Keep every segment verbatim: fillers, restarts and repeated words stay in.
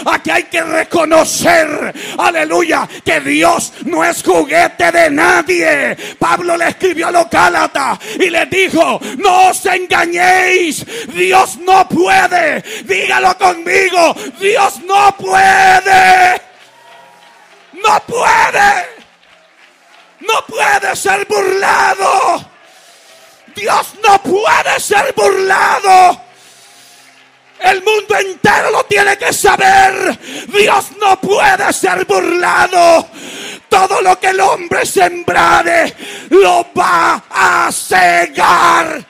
Aquí hay que reconocer, aleluya, que Dios no es juguete de nadie. Pablo le escribió a los Gálatas y les dijo: no os engañéis, Dios no puede. Dígalo conmigo: Dios no puede. No puede. No puede ser burlado. Dios no puede ser burlado. El mundo entero lo tiene que saber. Dios no puede ser burlado. Todo lo que el hombre sembrare lo va a cegar.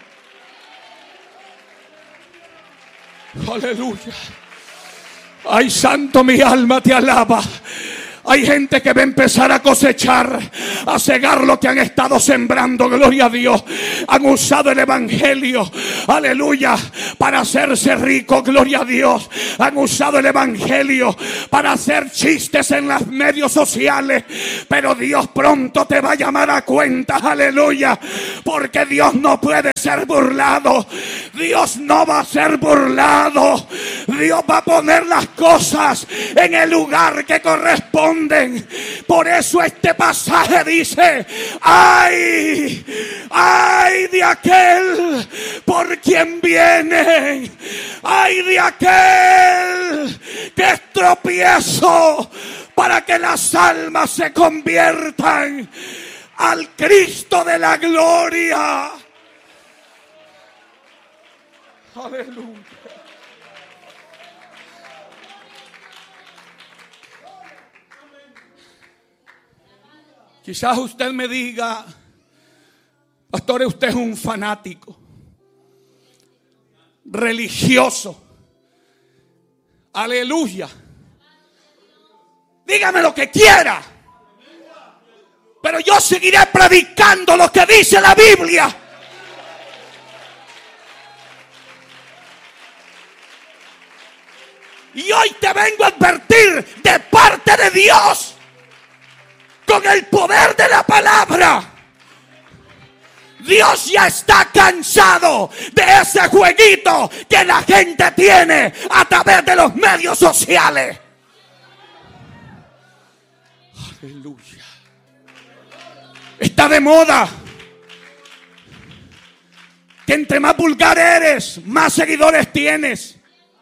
Aleluya. Ay, santo, mi alma te alaba. Hay gente que va a empezar a cosechar, a cegar lo que han estado sembrando. Gloria a Dios. Han usado el evangelio, aleluya, para hacerse ricos. Gloria a Dios. Han usado el evangelio para hacer chistes en los medios sociales. Pero Dios pronto te va a llamar a cuenta. Aleluya. Porque Dios no puede ser burlado. Dios no va a ser burlado. Dios va a poner las cosas en el lugar que corresponde. Por eso este pasaje dice: ay, ay de aquel por quien viene, ay de aquel que es tropiezo para que las almas se conviertan al Cristo de la gloria. Aleluya. Quizás usted me diga: pastor, usted es un fanático religioso. Aleluya. Dígame lo que quiera, pero yo seguiré predicando lo que dice la Biblia. Y hoy te vengo a advertir de parte de Dios, con el poder de la palabra. Dios ya está cansado de ese jueguito que la gente tiene a través de los medios sociales. Aleluya. Está de moda que entre más vulgar eres, más seguidores tienes.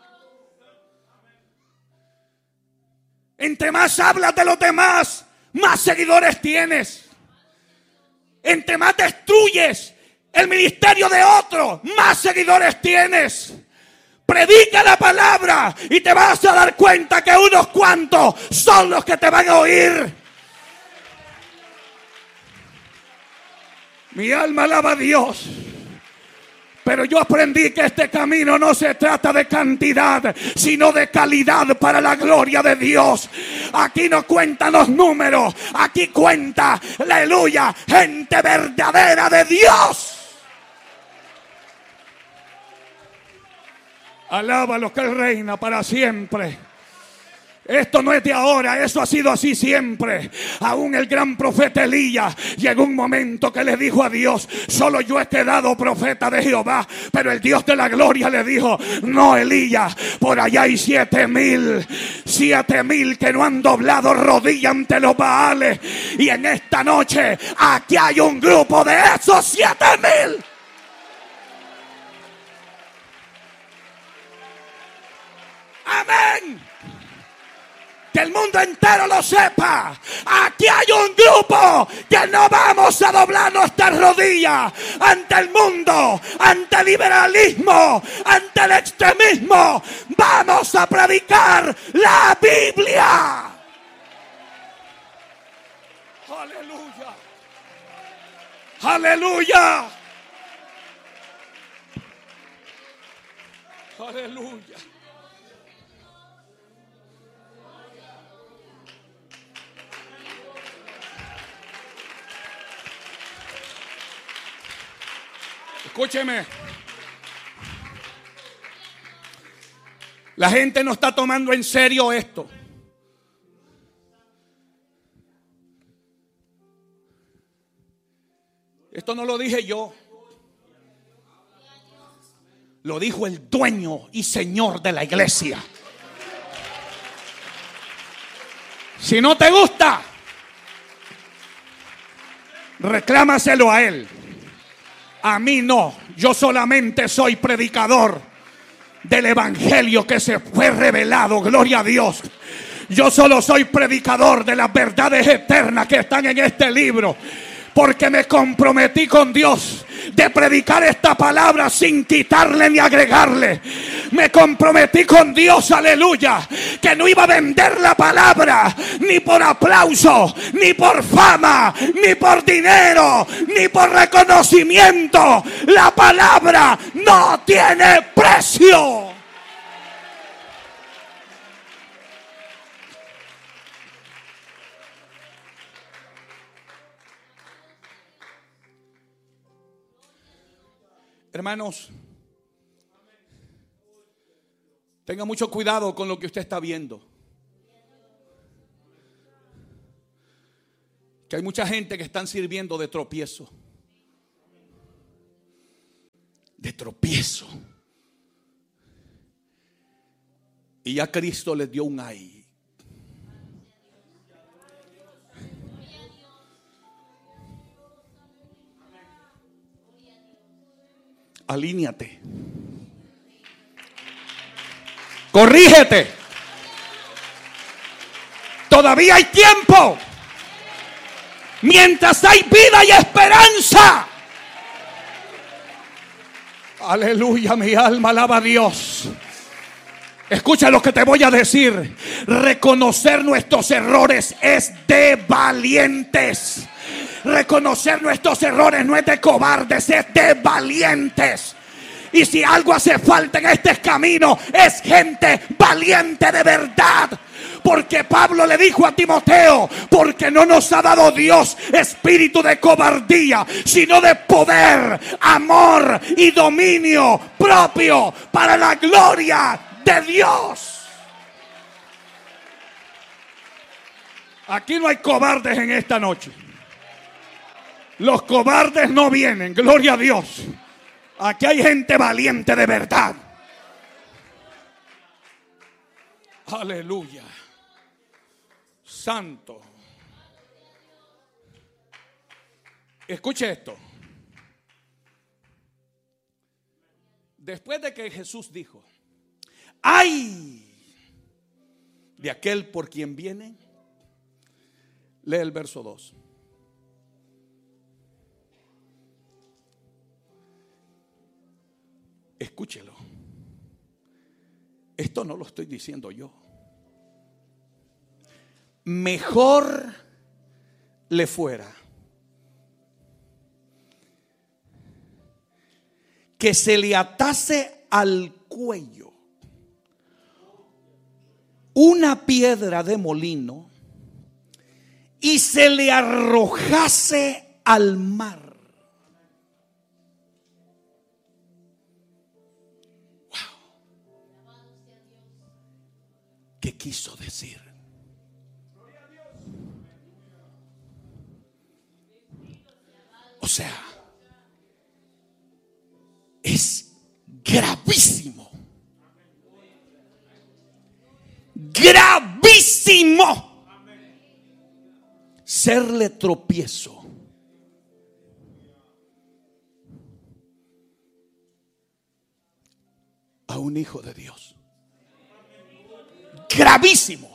Entre más hablas de los demás, más seguidores tienes. Entre más destruyes el ministerio de otro, más seguidores tienes. Predica la palabra y te vas a dar cuenta que unos cuantos son los que te van a oír. Mi alma alaba a Dios. Pero yo aprendí que este camino no se trata de cantidad, sino de calidad para la gloria de Dios. Aquí no cuentan los números, aquí cuenta, aleluya, gente verdadera de Dios. Alábalo, que Él reina para siempre. Esto no es de ahora, eso ha sido así siempre. Aún el gran profeta Elías llegó un momento que le dijo a Dios: solo yo he quedado profeta de Jehová. Pero el Dios de la gloria le dijo: no, Elías, por allá hay siete mil, siete mil que no han doblado rodilla ante los Baales. Y en esta noche aquí hay un grupo de esos siete mil. Amén. Que el mundo entero lo sepa. Aquí hay un grupo que no vamos a doblar nuestras rodillas ante el mundo, ante el liberalismo, ante el extremismo. Vamos a predicar la Biblia. Aleluya. Aleluya. Aleluya. Escúcheme. La gente no está tomando en serio esto. Esto no lo dije yo. Lo dijo el dueño y señor de la iglesia. Si no te gusta, reclámaselo a Él. A mí no. Yo solamente soy predicador del evangelio que se fue revelado. Gloria a Dios. Yo solo soy predicador de las verdades eternas que están en este libro, porque me comprometí con Dios de predicar esta palabra sin quitarle ni agregarle. Me comprometí con Dios, aleluya, que no iba a vender la palabra ni por aplauso, ni por fama, ni por dinero, ni por reconocimiento. La palabra no tiene precio. Hermanos, tenga mucho cuidado con lo que usted está viendo. Que hay mucha gente que están sirviendo de tropiezo. De tropiezo. Y ya Cristo les dio un ay. Alíñate. Corrígete. Todavía hay tiempo. Mientras hay vida y esperanza. Aleluya, mi alma alaba a Dios. Escucha lo que te voy a decir. Reconocer nuestros errores es de valientes. Reconocer nuestros errores no es de cobardes, es de valientes. Y si algo hace falta en este camino, es gente valiente de verdad. Porque Pablo le dijo a Timoteo: porque no nos ha dado Dios espíritu de cobardía, sino de poder, amor y dominio propio para la gloria de Dios. Aquí no hay cobardes en esta noche. Los cobardes no vienen, gloria a Dios. Aquí hay gente valiente de verdad. Aleluya. Santo. Escuche esto. Después de que Jesús dijo: ¡ay de aquel por quien viene! Lee el verso dos. Escúchelo. Esto no lo estoy diciendo yo. Mejor le fuera que se le atase al cuello una piedra de molino y se le arrojase al mar. ¿Qué quiso decir? O sea, es gravísimo. Gravísimo serle tropiezo a un hijo de Dios. Gravísimo.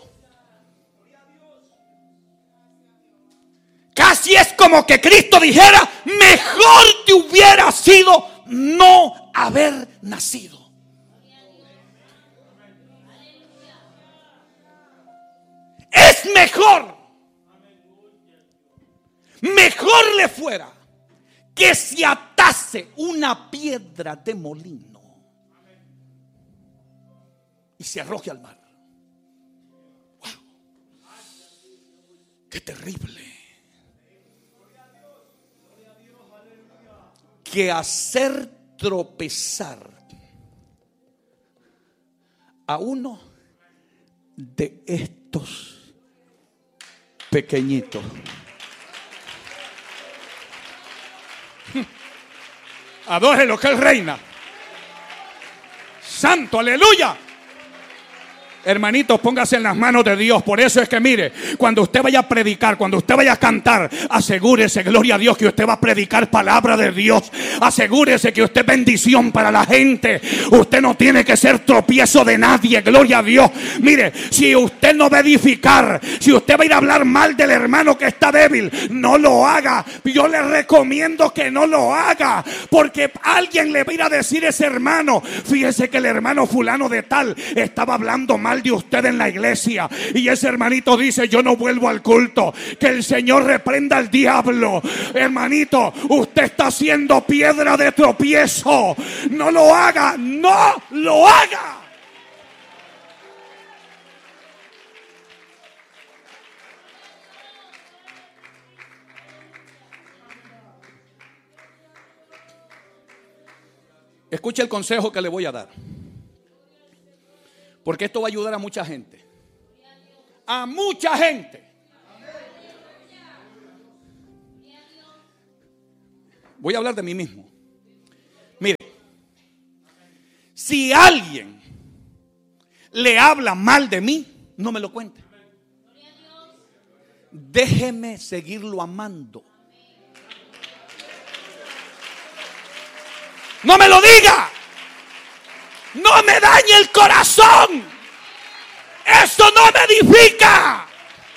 Casi es como que Cristo dijera: mejor te hubiera sido no haber nacido. Es mejor. Mejor le fuera que se atase una piedra de molino y se arroje al mar. Qué terrible. Que hacer tropezar a uno de estos pequeñitos. Adore lo que Él reina. Santo, aleluya. Hermanitos, póngase en las manos de Dios. Por eso es que mire, cuando usted vaya a predicar, cuando usted vaya a cantar, asegúrese, gloria a Dios, que usted va a predicar palabra de Dios. Asegúrese que usted es bendición para la gente. Usted no tiene que ser tropiezo de nadie, gloria a Dios. Mire, si usted no va a edificar, si usted va a ir a hablar mal del hermano que está débil, no lo haga. Yo le recomiendo que no lo haga, porque alguien le va a ir a decir a ese hermano: fíjese que el hermano fulano de tal estaba hablando mal de usted en la iglesia, y ese hermanito dice: yo no vuelvo al culto. Que el Señor reprenda al diablo. Hermanito, usted está haciendo piedra de tropiezo. No lo haga, no lo haga. Escuche el consejo que le voy a dar, porque esto va a ayudar a mucha gente. A mucha gente. Voy a hablar de mí mismo. Mire, si alguien le habla mal de mí, no me lo cuente. Déjeme seguirlo amando. No me lo diga. No me dañe el corazón. Eso no me edifica.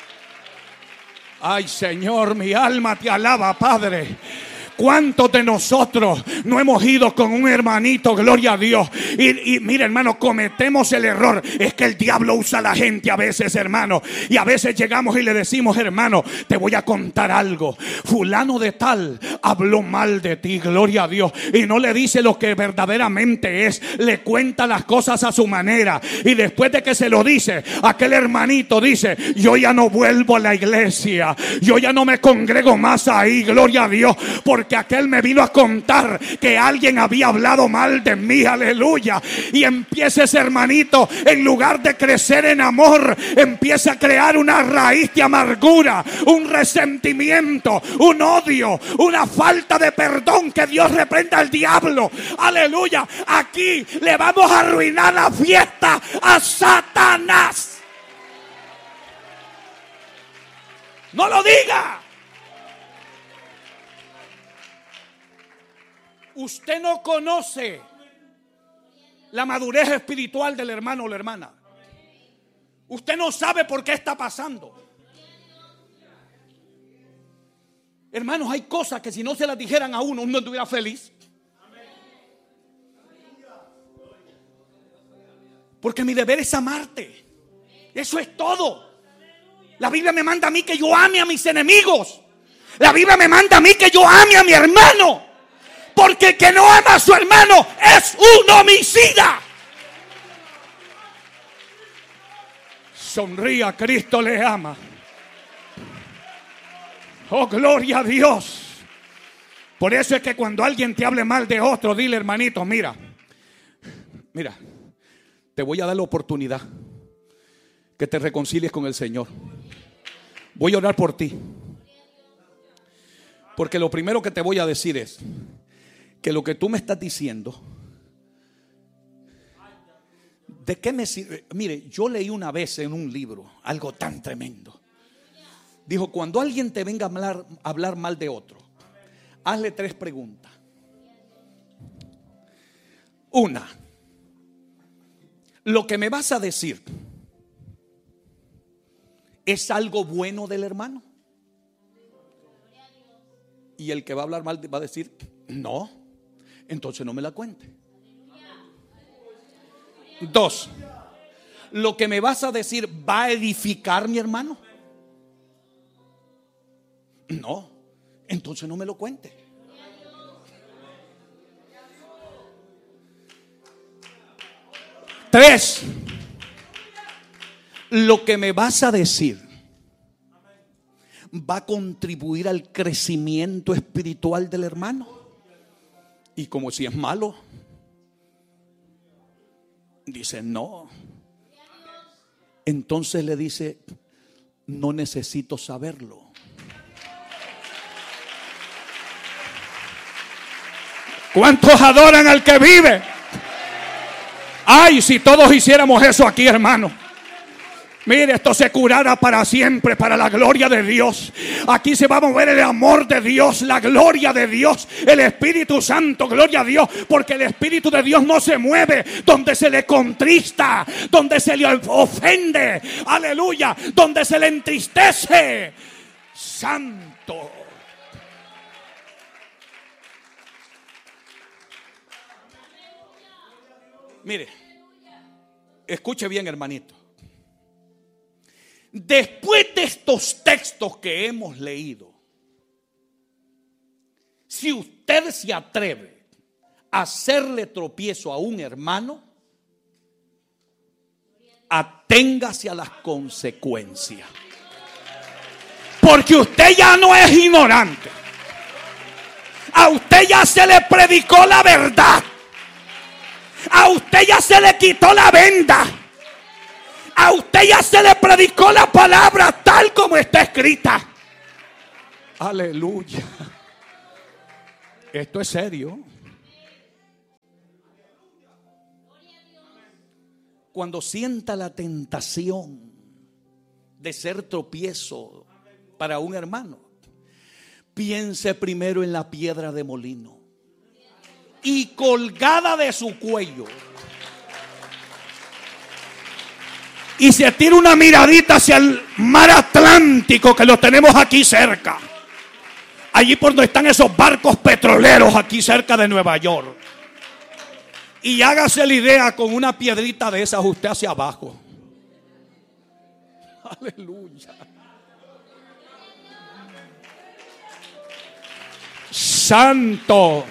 Ay, Señor, mi alma te alaba, Padre. ¿Cuántos de nosotros no hemos ido con un hermanito, gloria a Dios? Y, y mire, hermano, cometemos el error. Es que el diablo usa a la gente a veces, hermano. Y a veces llegamos y le decimos: hermano, te voy a contar algo. Fulano de tal habló mal de ti, gloria a Dios. Y no le dice lo que verdaderamente es. Le cuenta las cosas a su manera. Y después de que se lo dice, aquel hermanito dice: yo ya no vuelvo a la iglesia. Yo ya no me congrego más ahí, gloria a Dios. Porque que aquel me vino a contar que alguien había hablado mal de mí, aleluya. Y empieza ese hermanito, en lugar de crecer en amor, empieza a crear una raíz de amargura, un resentimiento, un odio, una falta de perdón. Que Dios reprenda al diablo, aleluya. Aquí le vamos a arruinar la fiesta a Satanás. No lo diga. Usted no conoce la madurez espiritual del hermano o la hermana. Usted no sabe por qué está pasando. Hermanos, hay cosas que si no se las dijeran a uno, uno estuviera feliz. Porque mi deber es amarte. Eso es todo. La Biblia me manda a mí que yo ame a mis enemigos. La Biblia me manda a mí que yo ame a mi hermano. Porque el que no ama a su hermano es un homicida. Sonría, Cristo le ama. Oh, gloria a Dios. Por eso es que cuando alguien te hable mal de otro, dile: hermanito, mira, mira, te voy a dar la oportunidad que te reconcilies con el Señor. Voy a orar por ti. Porque lo primero que te voy a decir es que lo que tú me estás diciendo, ¿de qué me sirve? Mire, yo leí una vez en un libro algo tan tremendo. Dijo: cuando alguien te venga a hablar, a hablar mal de otro, hazle tres preguntas. Una: ¿lo que me vas a decir es algo bueno del hermano? Y el que va a hablar mal va a decir: no. Entonces no me la cuente. Dos: ¿lo que me vas a decir va a edificar mi hermano? No. Entonces no me lo cuente. Tres: ¿lo que me vas a decir va a contribuir al crecimiento espiritual del hermano? Y como si es malo, dice: no. Entonces le dice: no necesito saberlo. ¿Cuántos adoran al que vive? Ay, si todos hiciéramos eso aquí, hermano. Mire, esto se curará para siempre, para la gloria de Dios. Aquí se va a mover el amor de Dios, la gloria de Dios, el Espíritu Santo, gloria a Dios. Porque el Espíritu de Dios no se mueve donde se le contrista, donde se le ofende, aleluya, donde se le entristece. Santo. Mire, escuche bien, hermanito. Después de estos textos que hemos leído, si usted se atreve a hacerle tropiezo a un hermano, aténgase a las consecuencias. Porque usted ya no es ignorante. A usted ya se le predicó la verdad. A usted ya se le quitó la venda. A usted ya se le predicó la palabra tal como está escrita. Aleluya. Esto es serio. Cuando sienta la tentación de ser tropiezo para un hermano, piense primero en la piedra de molino y colgada de su cuello. Y se tira una miradita hacia el mar Atlántico, que lo tenemos aquí cerca. Allí por donde están esos barcos petroleros, aquí cerca de Nueva York. Y hágase la idea, con una piedrita de esas usted hacia abajo. Aleluya. Santo.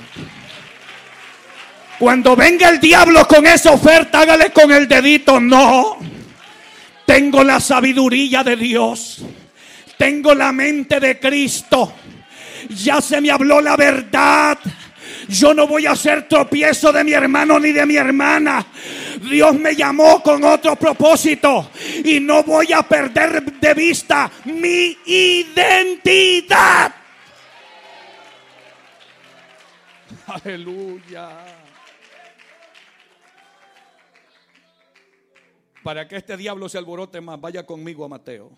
Cuando venga el diablo con esa oferta, hágale con el dedito. No. Tengo la sabiduría de Dios. Tengo la mente de Cristo. Ya se me habló la verdad. Yo no voy a hacer tropiezo de mi hermano ni de mi hermana. Dios me llamó con otro propósito y no voy a perder de vista mi identidad. Aleluya. Para que este diablo se alborote más, vaya conmigo a Mateo.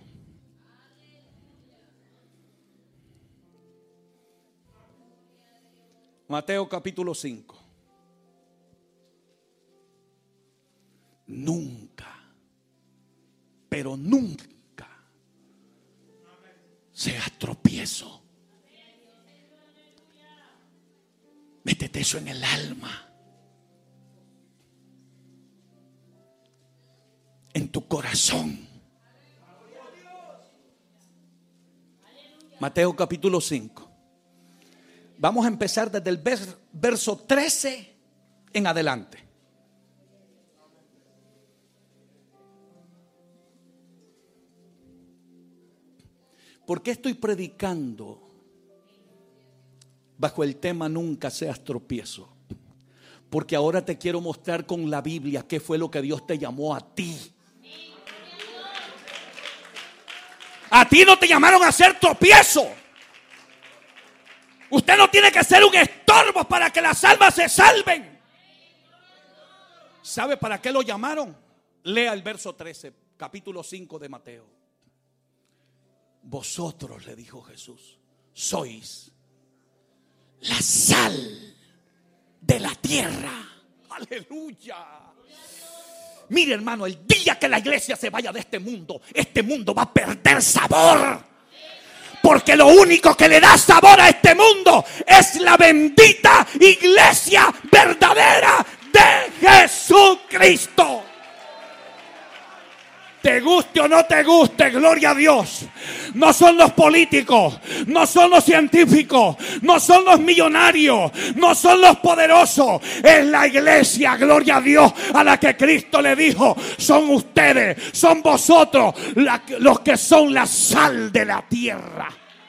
Mateo capítulo cinco. Nunca, pero nunca seas tropiezo. Métete eso en el alma, en tu corazón. Mateo capítulo cinco. Vamos a empezar desde el verso trece en adelante. ¿Por qué estoy predicando bajo el tema nunca seas tropiezo? Porque ahora te quiero mostrar con la Biblia qué fue lo que Dios te llamó a ti. A ti no te llamaron a ser tropiezo. Usted no tiene que ser un estorbo para que las almas se salven. ¿Sabe para qué lo llamaron? Lea el verso trece, capítulo cinco de Mateo. Vosotros, le dijo Jesús, sois la sal de la tierra. Aleluya. Mire, hermano, el día que la iglesia se vaya de este mundo, este mundo va a perder sabor. Porque lo único que le da sabor a este mundo es la bendita iglesia verdadera de Jesucristo. Te guste o no te guste, gloria a Dios. No son los políticos, no son los científicos, no son los millonarios, no son los poderosos. Es la iglesia, gloria a Dios, a la que Cristo le dijo: son ustedes, son vosotros la, los que son la sal de la tierra.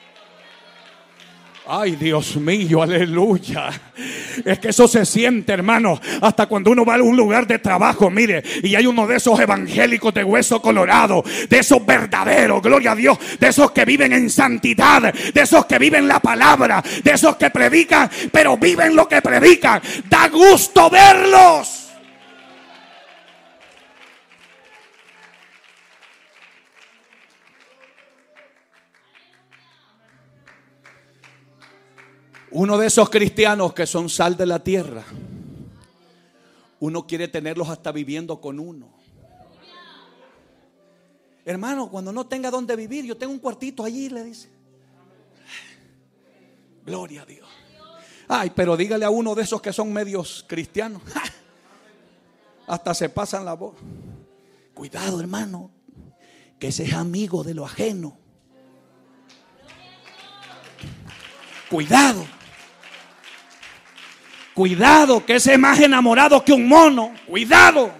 Ay, Dios mío, aleluya. Es que eso se siente, hermano, hasta cuando uno va a un lugar de trabajo, mire, y hay uno de esos evangélicos de hueso colorado, de esos verdaderos, gloria a Dios, de esos que viven en santidad, de esos que viven la palabra, de esos que predican, pero viven lo que predican. Da gusto verlos. Uno de esos cristianos que son sal de la tierra, uno quiere tenerlos hasta viviendo con uno. Hermano, cuando no tenga dónde vivir, yo tengo un cuartito allí, le dice. Gloria a Dios. Ay, pero dígale a uno de esos que son medios cristianos, hasta se pasan la voz. Cuidado, hermano, que ese es amigo de lo ajeno. Cuidado. Cuidado, que ese es más enamorado que un mono. Cuidado.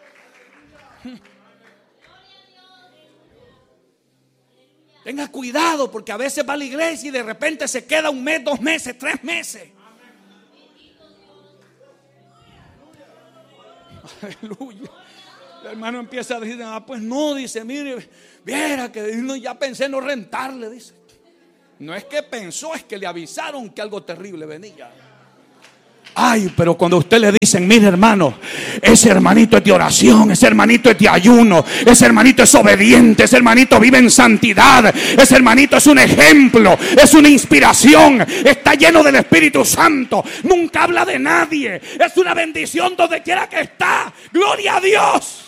Tenga cuidado, porque a veces va a la iglesia y de repente se queda un mes, dos meses, tres meses. Aleluya. El hermano empieza a decir, ah, pues no, dice, mire, viera que ya pensé no rentarle, dice. No es que pensó, es que le avisaron que algo terrible venía. Ay, pero cuando a usted le dicen, mire hermano, ese hermanito es de oración, ese hermanito es de ayuno, ese hermanito es obediente, ese hermanito vive en santidad, ese hermanito es un ejemplo, es una inspiración, está lleno del Espíritu Santo, nunca habla de nadie, es una bendición donde quiera que está. Gloria a Dios.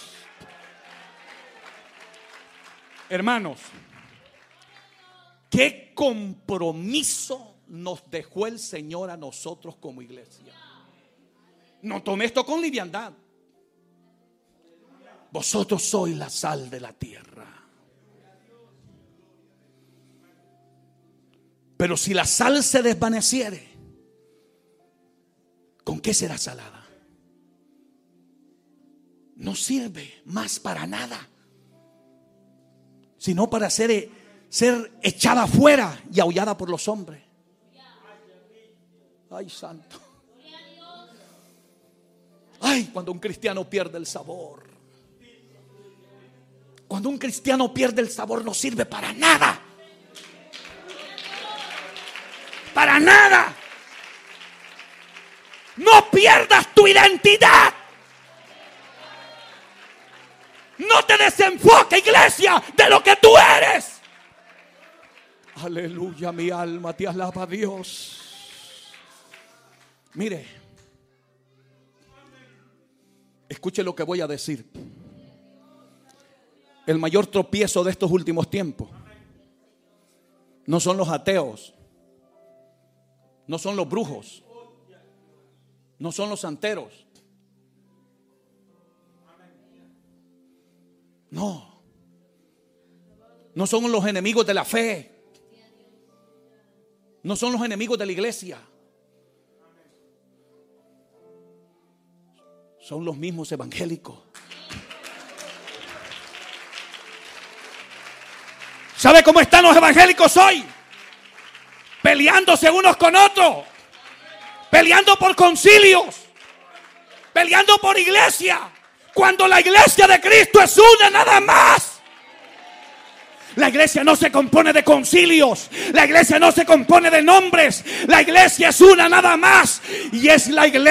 Hermanos, qué compromiso nos dejó el Señor a nosotros como iglesia. No tome esto con liviandad. Vosotros sois la sal de la tierra. Pero si la sal se desvaneciere, ¿con qué será salada? No sirve más para nada, sino para ser, ser echada afuera y aullada por los hombres. Ay, santo. Ay, cuando un cristiano pierde el sabor. Cuando un cristiano pierde el sabor, no sirve para nada. Para nada. No pierdas tu identidad. No te desenfoques, iglesia, de lo que tú eres. Aleluya, mi alma te alaba a Dios. Mire, escuche lo que voy a decir. El mayor tropiezo de estos últimos tiempos no son los ateos, no son los brujos, no son los santeros. No, no son los enemigos de la fe, no son los enemigos de la iglesia. Son los mismos evangélicos. ¿Sabe cómo están los evangélicos hoy? Peleándose unos con otros, peleando por concilios, peleando por iglesia, cuando la iglesia de Cristo es una nada más. La iglesia no se compone de concilios, la iglesia no se compone de nombres, la iglesia es una nada más, y es la iglesia